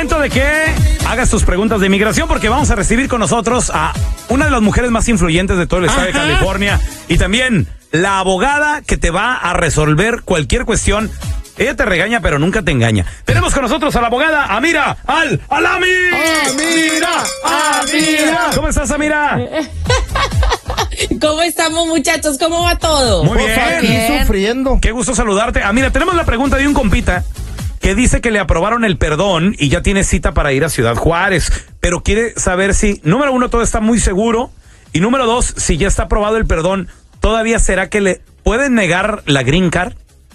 momento de que hagas tus preguntas de inmigración porque vamos a recibir con nosotros a una de las mujeres más influyentes de todo el estado de California y también la abogada que te va a resolver cualquier cuestión. Ella te regaña, pero nunca te engaña. Tenemos con nosotros a la abogada Amira Al-Alami. ¡Amira! ¿Cómo estás, Amira? ¿Cómo estamos, muchachos? ¿Cómo va todo? Muy bien. Aquí sufriendo. Qué gusto saludarte. Amira, tenemos la pregunta de un compita que dice que le aprobaron el perdón y ya tiene cita para ir a Ciudad Juárez, pero quiere saber si, número uno, todo está muy seguro y número dos, si ya está aprobado el perdón, ¿todavía será que le pueden negar la green card?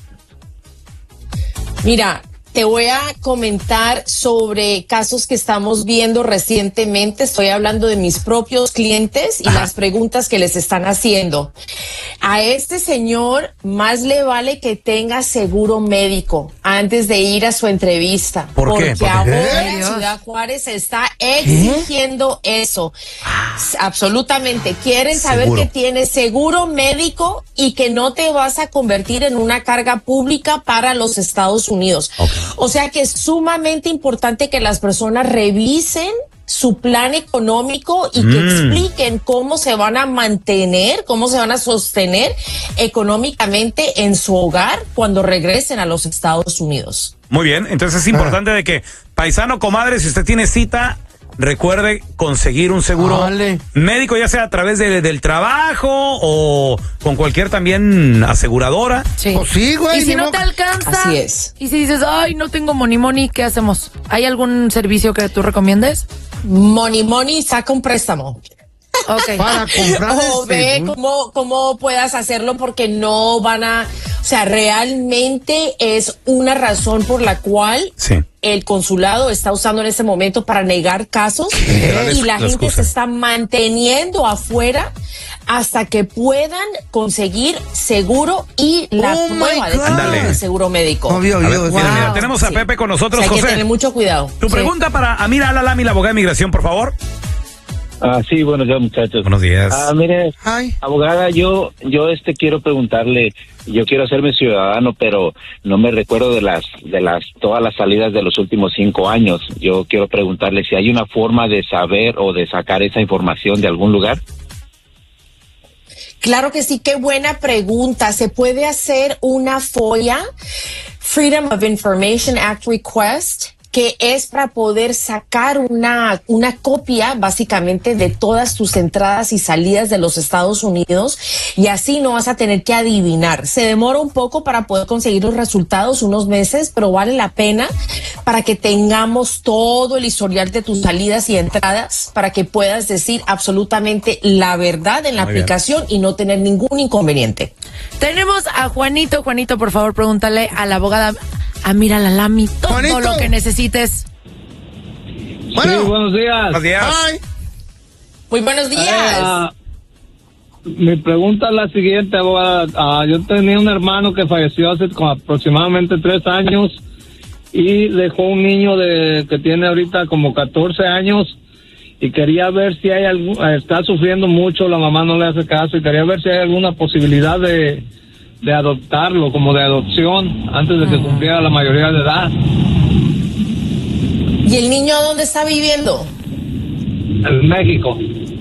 Mira, te voy a comentar sobre casos que estamos viendo recientemente. Estoy hablando de mis propios clientes y las preguntas que les están haciendo. A este señor más le vale que tenga seguro médico antes de ir a su entrevista. ¿Por qué? Porque ahora en Ciudad Juárez se está exigiendo eso. Absolutamente. Quieren saber Seguro. que tienes seguro médico y que no te vas a convertir en una carga pública para los Estados Unidos. Okay. O sea que es sumamente importante que las personas revisen su plan económico y que expliquen cómo se van a mantener, cómo se van a sostener económicamente en su hogar cuando regresen a los Estados Unidos. Muy bien, entonces es importante de que, paisano, comadre, si usted tiene cita, recuerde conseguir un seguro médico, ya sea a través del trabajo o con cualquier también aseguradora. Sí. Pues sí, güey. Y si no te alcanza, Así es. y si dices, ay, no tengo money, ¿qué hacemos? ¿Hay algún servicio que tú recomiendes? Money, saca un préstamo. Okay. Para comprar O ve cómo puedas hacerlo porque no van a, o sea, realmente es una razón por la cual el consulado está usando en este momento para negar casos y la gente se está manteniendo afuera hasta que puedan conseguir seguro y la prueba de seguro médico. Obvio, Mira, tenemos a Pepe con nosotros, O sea, hay José. que tener mucho cuidado. Tu pregunta para Amira Al-Alami, la abogada de inmigración, por favor. Sí, buenos días, muchachos. Buenos días. Mire, Hi. abogada, yo quiero preguntarle, yo quiero hacerme ciudadano, pero no me recuerdo de todas las salidas de los últimos 5 años. Yo quiero preguntarle si hay una forma de saber o de sacar esa información de algún lugar. Claro que sí, qué buena pregunta. Se puede hacer una FOIA, Freedom of Information Act Request, que es para poder sacar una copia básicamente de todas tus entradas y salidas de los Estados Unidos y así no vas a tener que adivinar. Se demora un poco para poder conseguir los resultados, unos meses, pero vale la pena para que tengamos todo el historial de tus salidas y entradas para que puedas decir absolutamente la verdad en la aplicación y no tener ningún inconveniente. Tenemos a Juanito. Juanito, por favor, pregúntale a la abogada Amira Al-Alami todo Juanito. lo que necesites. Bueno. Sí, buenos días. Buenos días. Hi. Muy buenos días. Mi pregunta es la siguiente, abogada. Yo tenía un hermano que falleció hace aproximadamente 3 años y dejó un niño que tiene ahorita como 14 años y quería ver si hay está sufriendo mucho, la mamá no le hace caso y quería ver si hay alguna posibilidad de adoptarlo, como de adopción, antes de que cumpliera la mayoría de edad. ¿Y el niño dónde está viviendo? En México.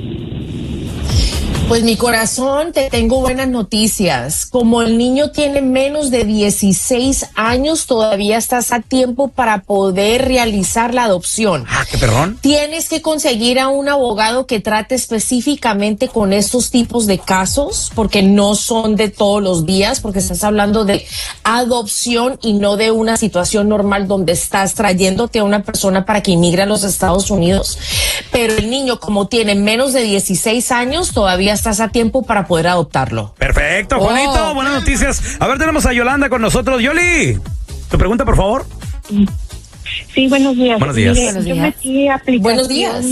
Pues mi corazón, te tengo buenas noticias. Como el niño tiene menos de 16 años, todavía estás a tiempo para poder realizar la adopción. ¿Qué perrón? Tienes que conseguir a un abogado que trate específicamente con estos tipos de casos, porque no son de todos los días, porque estás hablando de adopción y no de una situación normal donde estás trayéndote a una persona para que inmigre a los Estados Unidos. Pero el niño, como tiene menos de 16 años, todavía estás a tiempo para poder adoptarlo. Perfecto, Juanito, buenas noticias. A ver, tenemos a Yolanda con nosotros. Yoli, tu pregunta, por favor. Sí, buenos días. Buenos días. Mire, Buenos yo días. metí aplicación Buenos días.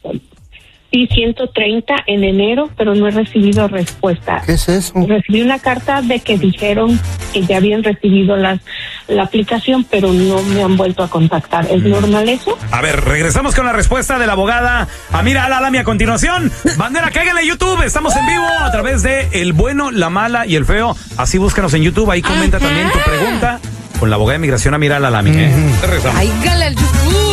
I-130 en enero, pero no he recibido respuesta. ¿Qué es eso? Recibí una carta de que dijeron que ya habían recibido la aplicación, pero no me han vuelto a contactar. ¿Es normal eso? A ver, regresamos con la respuesta de la abogada Amira Al-Alami a continuación. Bandera, cáiganle en YouTube. Estamos en vivo a través de El Bueno, la Mala y el Feo. Así búscanos en YouTube. Ahí comenta también tu pregunta con la abogada de inmigración Amira Al-Alami. Regresamos. Cáigale al YouTube.